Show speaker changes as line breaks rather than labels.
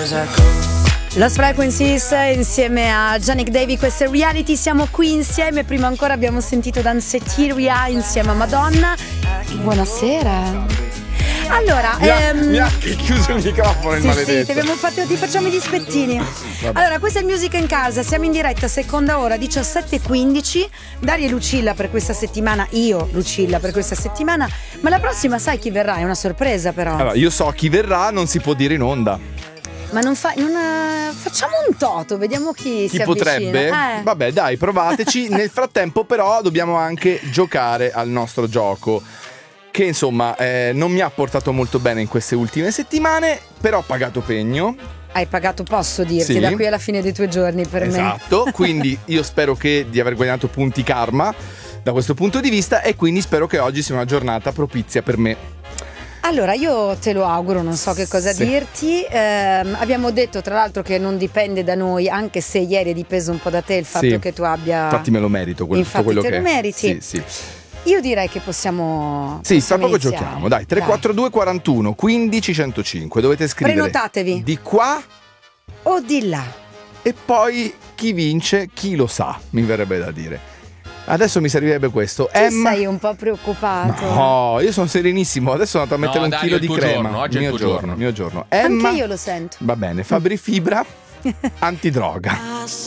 Lost Frequencies insieme a Yannick Davy, questo è Reality, siamo qui insieme. Prima ancora abbiamo sentito Danceteria insieme a Madonna. Buonasera. Allora,
mi ha chiuso il microfono il maledetto.
Sì, ti facciamo i dispettini. Allora, questo è il Music in Casa, siamo in diretta, seconda ora, 17:15. Daria e Lucilla per questa settimana, io Lucilla per questa settimana, ma la prossima sai chi verrà? È una sorpresa però.
Allora, io so chi verrà, non si può dire in onda.
Ma facciamo un toto, vediamo chi si
potrebbe?
avvicina.
Vabbè, dai, provateci. Nel frattempo però dobbiamo anche giocare al nostro gioco, che insomma non mi ha portato molto bene in queste ultime settimane, però ho pagato pegno.
Hai pagato, posso dirti,
sì,
da qui alla fine dei tuoi giorni per me.
Esatto, quindi io spero di aver guadagnato punti karma da questo punto di vista, e quindi spero che oggi sia una giornata propizia per me.
Allora, io te lo auguro, non so che cosa dirti. Abbiamo detto tra l'altro che non dipende da noi, anche se ieri è dipeso un po' da te il fatto che tu abbia.
Infatti me lo merito,
Infatti
quello
te
che
lo meriti.
Sì.
Io direi che possiamo.
Sì, tra poco
iniziare.
giochiamo. Dai, 342 41 15 105. Dovete scrivere.
Prenotatevi.
Di qua
o di là.
E poi chi vince, chi lo sa, mi verrebbe da dire. Adesso mi servirebbe questo.
Tu sei un po' preoccupato.
No, io sono serenissimo. Adesso sono andato a mettere un chilo di crema.
Oggi è il tuo giorno.
Mio giorno.
Anche io lo sento.
Va bene, Fabri Fibra antidroga.